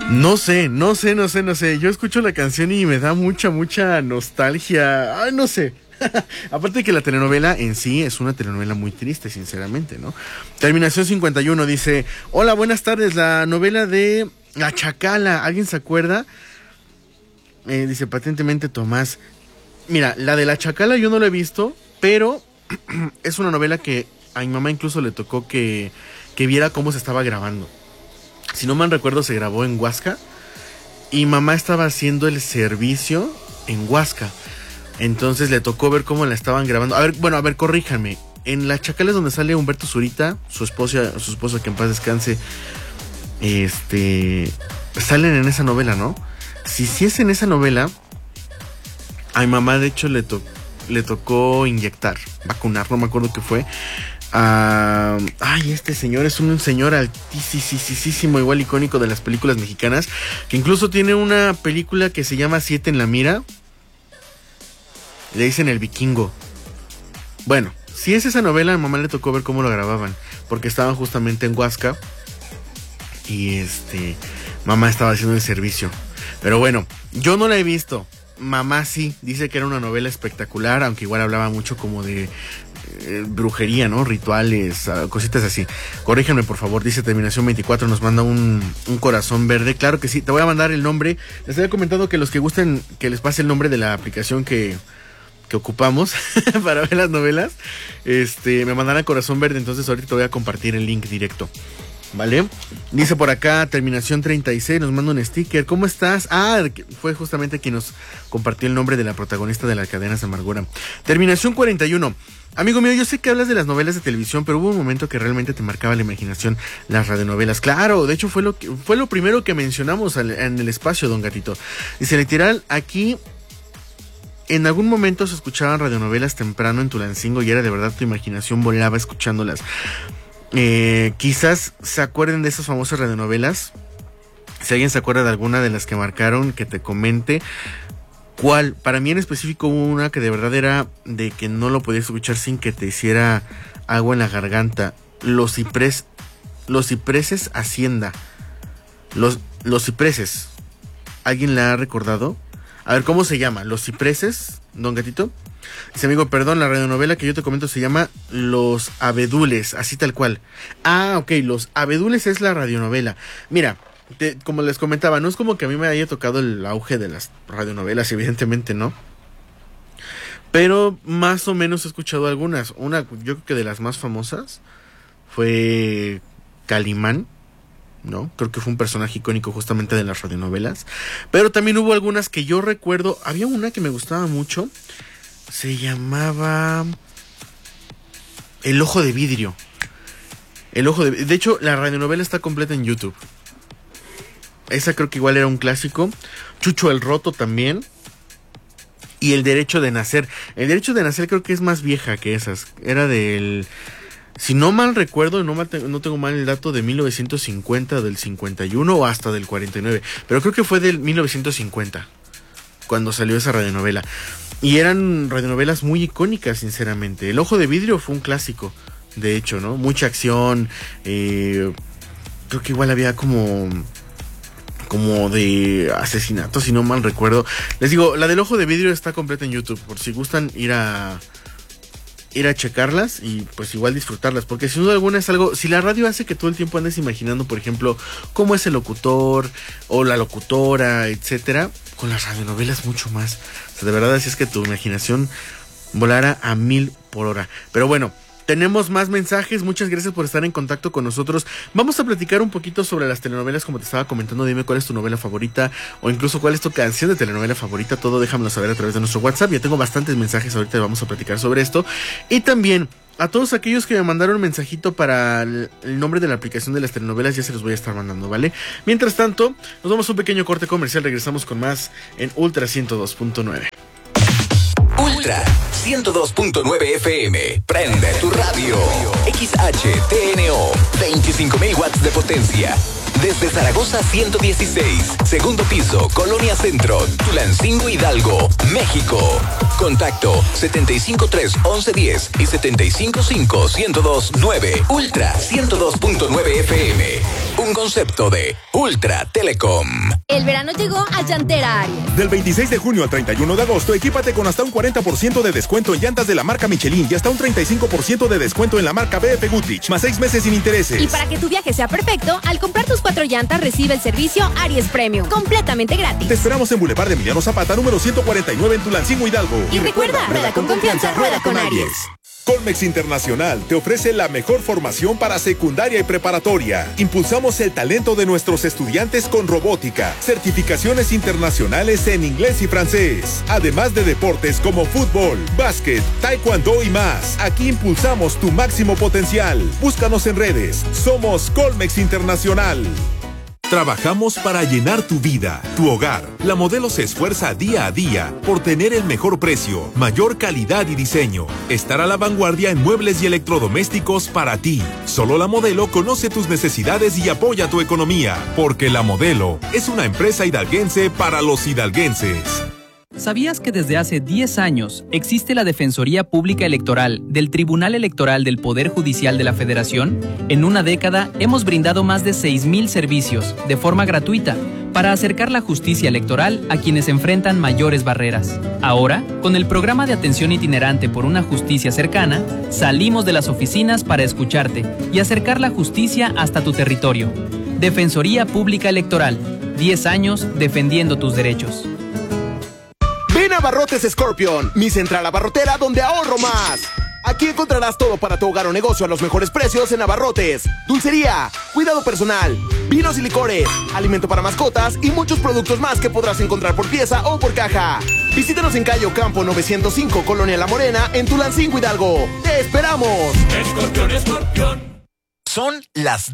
No sé. Yo escucho la canción y me da mucha nostalgia. Ay, no sé. Aparte de que la telenovela en sí es una telenovela muy triste, sinceramente, ¿no? Terminación 51 dice: hola, buenas tardes, la novela de La Chacala, ¿alguien se acuerda? Dice patentemente Tomás. Mira, la de La Chacala yo no la he visto, pero es una novela que a mi mamá incluso le tocó que viera cómo se estaba grabando. Si no mal recuerdo, se grabó en Huasca y mamá estaba haciendo el servicio en Huasca. Entonces le tocó ver cómo la estaban grabando. A ver, corríjanme. En La Chacala es donde sale Humberto Zurita, su esposa que en paz descanse. Salen en esa novela, ¿no? Si es en esa novela, a mi mamá de hecho le tocó vacunar, no me acuerdo qué fue. Este señor es un señor altísimo, igual icónico de las películas mexicanas, que incluso tiene una película que se llama Siete en la Mira. Le dicen El Vikingo. Bueno, si es esa novela, a mi mamá le tocó ver cómo lo grababan, porque estaban justamente en Huasca y mamá estaba haciendo el servicio. Pero bueno, yo no la he visto. Mamá sí, dice que era una novela espectacular, aunque igual hablaba mucho como de brujería, ¿no? Rituales, cositas así. Corríjanme, por favor, dice Terminación 24, nos manda un corazón verde. Claro que sí, te voy a mandar el nombre. Les había comentado que los que gusten que les pase el nombre de la aplicación que ocupamos para ver las novelas, me mandarán corazón verde, entonces ahorita te voy a compartir el link directo. ¿Vale? Dice por acá, Terminación 36, nos manda un sticker. ¿Cómo estás? Fue justamente quien nos compartió el nombre de la protagonista de Las Cadenas de Amargura. Terminación 41. Amigo mío, yo sé que hablas de las novelas de televisión, pero hubo un momento que realmente te marcaba la imaginación, las radionovelas. Claro, de hecho fue lo primero que mencionamos en el espacio, don Gatito. Dice, literal, aquí en algún momento se escuchaban radionovelas temprano en Tulancingo y era de verdad, tu imaginación volaba escuchándolas. Quizás se acuerden de esas famosas radionovelas. Si alguien se acuerda de alguna de las que marcaron, que te comente cuál. Para mí en específico hubo una que de verdad era de que no lo podías escuchar sin que te hiciera agua en la garganta. Los cipreses Hacienda. Los cipreses. ¿Alguien la ha recordado? A ver, ¿cómo se llama? Los cipreses, don Gatito. Dice, amigo, perdón, la radionovela que yo te comento se llama Los Abedules, así tal cual. Ok, Los Abedules es la radionovela. Mira, como les comentaba, no es como que a mí me haya tocado el auge de las radionovelas, evidentemente no. Pero más o menos he escuchado algunas. Una, yo creo que de las más famosas fue Calimán, ¿no? Creo que fue un personaje icónico justamente de las radionovelas. Pero también hubo algunas que yo recuerdo. Había una que me gustaba mucho. Se llamaba El Ojo de Vidrio. De hecho, la radionovela está completa en YouTube. Esa creo que igual era un clásico. Chucho el Roto también. Y El Derecho de Nacer. El Derecho de Nacer creo que es más vieja que esas. Era del... Si no mal recuerdo, no tengo mal el dato, de 1950, del 51 o hasta del 49. Pero creo que fue del 1950 cuando salió esa radionovela. Y eran radionovelas muy icónicas, sinceramente. El Ojo de Vidrio fue un clásico, de hecho, ¿no? Mucha acción. Creo que igual había como de asesinatos, si no mal recuerdo. Les digo, la del Ojo de Vidrio está completa en YouTube, por si gustan ir a checarlas y pues igual disfrutarlas, porque sin duda alguna es algo, si la radio hace que todo el tiempo andes imaginando, por ejemplo, cómo es el locutor o la locutora, etcétera, con las radionovelas mucho más. O sea, de verdad, así es que tu imaginación volara a 1000 por hora. Pero bueno, tenemos más mensajes. Muchas gracias por estar en contacto con nosotros. Vamos a platicar un poquito sobre las telenovelas, como te estaba comentando. Dime cuál es tu novela favorita o incluso cuál es tu canción de telenovela favorita. Todo déjamelo saber a través de nuestro WhatsApp. Ya tengo bastantes mensajes, ahorita vamos a platicar sobre esto. Y también a todos aquellos que me mandaron un mensajito para el nombre de la aplicación de las telenovelas, ya se los voy a estar mandando, ¿vale? Mientras tanto, nos vamos a un pequeño corte comercial. Regresamos con más en Ultra 102.9. Ultra 102.9 FM. Prende tu radio. XHTNO. 25.000 watts de potencia. Desde Zaragoza 116, segundo piso, Colonia Centro, Tulancingo, Hidalgo, México. Contacto 753-1110 y 755-1029. Ultra 102.9 FM. Un concepto de Ultra Telecom. El verano llegó a Llantera Aries. Del 26 de junio al 31 de agosto, equípate con hasta un 40% de descuento en llantas de la marca Michelin y hasta un 35% de descuento en la marca BF Goodrich, más 6 meses sin intereses. Y para que tu viaje sea perfecto, al comprar tus 4 llantas, recibe el servicio Aries Premium, completamente gratis. Te esperamos en Boulevard de Emiliano Zapata, número 149 en Tulancingo, Hidalgo. Y recuerda, rueda con confianza, rueda con Aries. Colmex Internacional te ofrece la mejor formación para secundaria y preparatoria. Impulsamos el talento de nuestros estudiantes con robótica, certificaciones internacionales en inglés y francés, además de deportes como fútbol, básquet, taekwondo y más. Aquí impulsamos tu máximo potencial. Búscanos en redes. Somos Colmex Internacional. Trabajamos para llenar tu vida, tu hogar. La Modelo se esfuerza día a día por tener el mejor precio, mayor calidad y diseño. Estar a la vanguardia en muebles y electrodomésticos para ti. Solo La Modelo conoce tus necesidades y apoya tu economía, porque La Modelo es una empresa hidalguense para los hidalguenses. ¿Sabías que desde hace 10 años existe la Defensoría Pública Electoral del Tribunal Electoral del Poder Judicial de la Federación? En una década hemos brindado más de 6,000 servicios de forma gratuita para acercar la justicia electoral a quienes enfrentan mayores barreras. Ahora, con el programa de atención itinerante por una justicia cercana, salimos de las oficinas para escucharte y acercar la justicia hasta tu territorio. Defensoría Pública Electoral, 10 años defendiendo tus derechos. Ven a Abarrotes Scorpion, mi central abarrotera donde ahorro más. Aquí encontrarás todo para tu hogar o negocio a los mejores precios en Abarrotes. Dulcería, cuidado personal, vinos y licores, alimento para mascotas y muchos productos más que podrás encontrar por pieza o por caja. Visítanos en Calle Ocampo 905, Colonia La Morena, en Tulancingo, Hidalgo. ¡Te esperamos! Escorpión, escorpión. Son las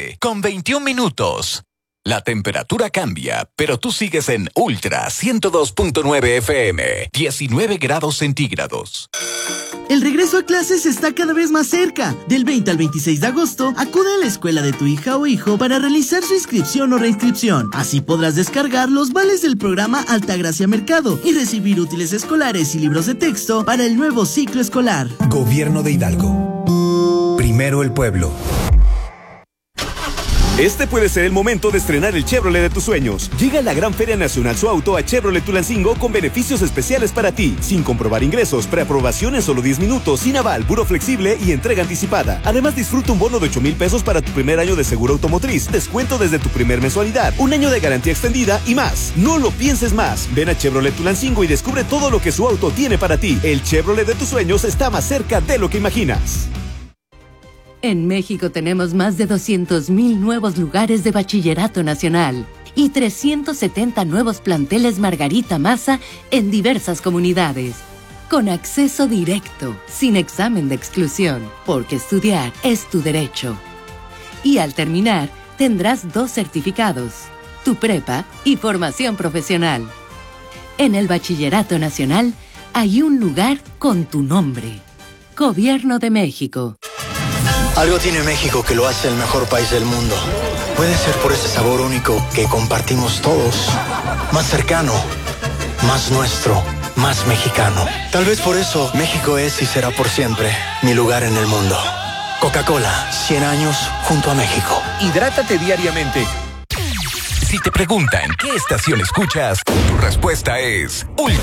12:21. La temperatura cambia, pero tú sigues en Ultra 102.9 FM, 19 grados centígrados. El regreso a clases está cada vez más cerca. Del 20 al 26 de agosto, acude a la escuela de tu hija o hijo para realizar su inscripción o reinscripción. Así podrás descargar los vales del programa Altagracia Mercado y recibir útiles escolares y libros de texto para el nuevo ciclo escolar. Gobierno de Hidalgo. Primero el pueblo. Este puede ser el momento de estrenar el Chevrolet de tus sueños. Llega a la Gran Feria Nacional Su Auto a Chevrolet Tulancingo con beneficios especiales para ti. Sin comprobar ingresos, preaprobación en solo 10 minutos, sin aval, buro flexible y entrega anticipada. Además, disfruta un bono de 8,000 pesos para tu primer año de seguro automotriz, descuento desde tu primer mensualidad, un año de garantía extendida y más. No lo pienses más. Ven a Chevrolet Tulancingo y descubre todo lo que Su Auto tiene para ti. El Chevrolet de tus sueños está más cerca de lo que imaginas. En México tenemos más de 200,000 nuevos lugares de bachillerato nacional y 370 nuevos planteles Margarita Maza en diversas comunidades. Con acceso directo, sin examen de exclusión, porque estudiar es tu derecho. Y al terminar, tendrás 2 certificados, tu prepa y formación profesional. En el bachillerato nacional hay un lugar con tu nombre. Gobierno de México. Algo tiene México que lo hace el mejor país del mundo. Puede ser por ese sabor único que compartimos todos. Más cercano, más nuestro, más mexicano. Tal vez por eso México es y será por siempre mi lugar en el mundo. Coca-Cola, 100 años junto a México. Hidrátate diariamente. Si te preguntan qué estación escuchas, tu respuesta es Ultra.